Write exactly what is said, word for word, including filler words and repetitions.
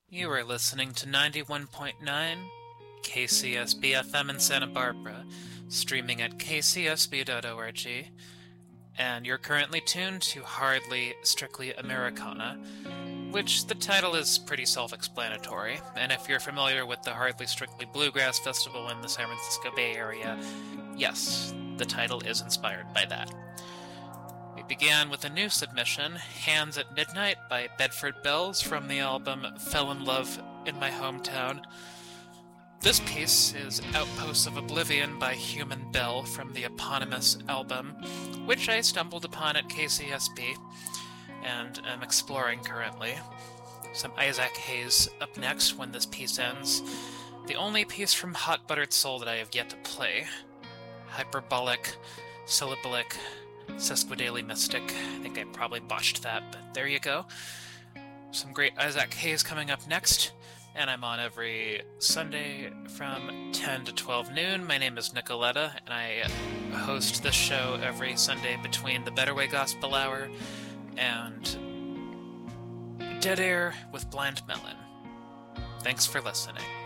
You are listening to ninety-one point nine K C S B F M in Santa Barbara, streaming at k c s b dot org, and you're currently tuned to Hardly Strictly Americana, which the title is pretty self-explanatory, and if you're familiar with the Hardly Strictly Bluegrass Festival in the San Francisco Bay Area, yes, the title is inspired by that. We began with a new submission, Hands at Midnight by Bedford Bells from the album Fell in Love in My Hometown. This piece is Outposts of Oblivion by Human Bell from the eponymous album, which I stumbled upon at K C S B and am exploring currently. Some Isaac Hayes up next when this piece ends. The only piece from Hot Buttered Soul that I have yet to play. Hyperbolic, syllabic, sesquidaily mystic. I think I probably botched that, but there you go. Some great Isaac Hayes coming up next, and I'm on every Sunday from ten to twelve noon. My name is Nicoletta, and I host this show every Sunday between the Better Way Gospel Hour and Dead Air with Blind Melon. Thanks for listening.